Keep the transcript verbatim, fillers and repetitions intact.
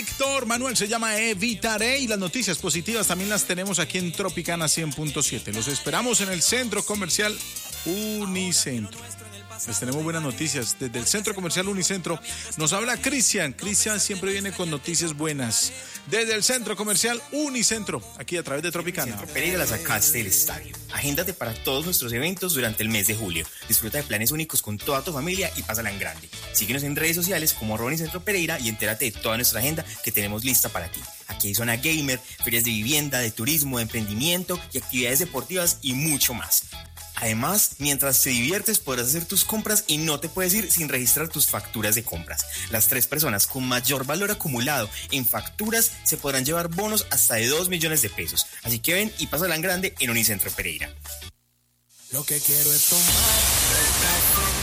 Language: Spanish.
Víctor Manuel, se llama Evitaré, y las noticias positivas también las tenemos aquí en Tropicana cien punto siete. Los esperamos en el Centro Comercial Unicentro. Les tenemos buenas noticias desde el Centro Comercial Unicentro. Nos habla Cristian. Cristian siempre viene con noticias buenas desde el Centro Comercial Unicentro, aquí a través de Tropicana. Centro Pereira, la sacaste del estadio. Agéndate para todos nuestros eventos durante el mes de julio. Disfruta de planes únicos con toda tu familia y pásala en grande. Síguenos en redes sociales como arroba Unicentro Pereira y entérate de toda nuestra agenda que tenemos lista para ti. Aquí hay zona gamer, ferias de vivienda, de turismo, de emprendimiento y actividades deportivas y mucho más. Además, mientras te diviertes podrás hacer tus compras y no te puedes ir sin registrar tus facturas de compras. Las tres personas con mayor valor acumulado en facturas se podrán llevar bonos hasta de dos millones de pesos. Así que ven y pásala en grande en Unicentro Pereira. Lo que quiero es tomar